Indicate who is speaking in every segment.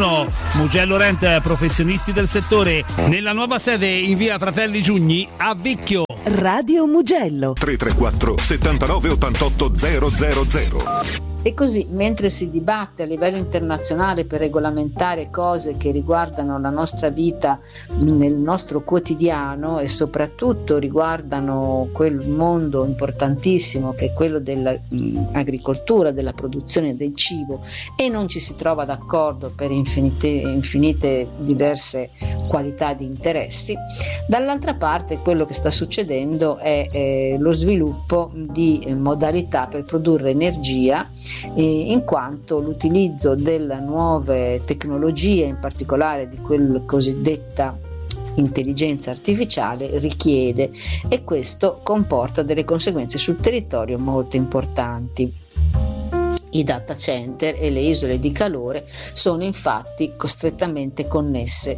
Speaker 1: 2021. Mugello Rent, professionisti del settore, nella nuova sede in via Fratelli Giugni a Vicchio.
Speaker 2: Radio Mugello
Speaker 3: 334 79 88 000.
Speaker 4: E così, mentre si dibatte a livello internazionale per regolamentare cose che riguardano la nostra vita nel nostro quotidiano e soprattutto riguardano quel mondo importantissimo che è quello dell'agricoltura, della produzione del cibo, e non ci si trova d'accordo per infinite diverse qualità di interessi, dall'altra parte quello che sta succedendo è lo sviluppo di modalità per produrre energia, in quanto l'utilizzo delle nuove tecnologie, in particolare di quella cosiddetta intelligenza artificiale, richiede, e questo comporta delle conseguenze sul territorio molto importanti. I data center e le isole di calore sono infatti strettamente connesse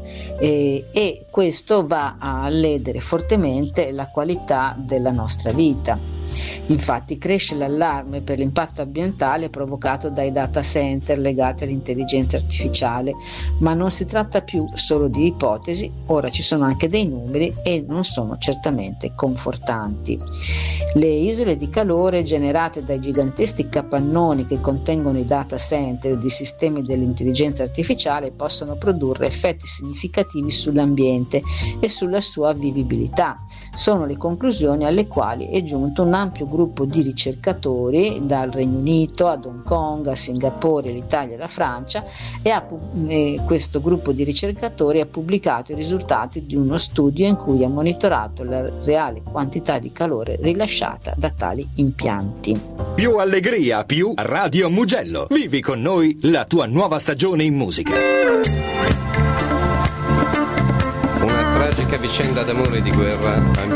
Speaker 4: e questo va a ledere fortemente la qualità della nostra vita. Infatti cresce l'allarme per l'impatto ambientale provocato dai data center legati all'intelligenza artificiale, ma non si tratta più solo di ipotesi, ora ci sono anche dei numeri e non sono certamente confortanti. Le isole di calore generate dai giganteschi capannoni che contengono i data center di sistemi dell'intelligenza artificiale possono produrre effetti significativi sull'ambiente e sulla sua vivibilità. Sono le conclusioni alle quali è giunto un ampio gruppo di ricercatori dal Regno Unito ad Hong Kong, a Singapore, l'Italia e la Francia, e questo gruppo di ricercatori ha pubblicato i risultati di uno studio in cui ha monitorato la reale quantità di calore rilasciata da tali impianti.
Speaker 5: Più allegria, più Radio Mugello. Vivi con noi la tua nuova stagione in musica.
Speaker 6: Una tragica vicenda d'amore e di guerra